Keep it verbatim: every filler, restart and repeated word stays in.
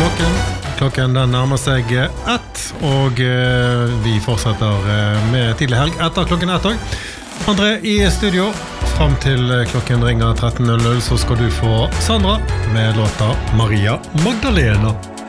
klokken. Klokken den nærmer seg ett, og vi fortsetter med tidlig helg etter klokken ett også. André i studio, frem til klokken ringer tretten null null, så skal du få Sandra med låta Maria Magdalena.